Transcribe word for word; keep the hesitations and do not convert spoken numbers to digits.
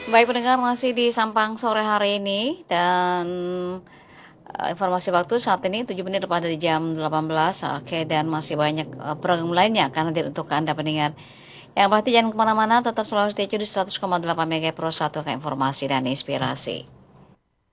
Baik pendengar, masih di Sampang sore hari ini dan, eee, informasi waktu saat ini tujuh menit lebih dari jam delapan belas, oke, dan masih banyak, eee, program lainnya akan hadir untuk Anda pendengar. Yang pasti jangan kemana mana-mana, tetap selalu stay tune di seratus koma delapan MHz Pro satu K Informasi dan Inspirasi.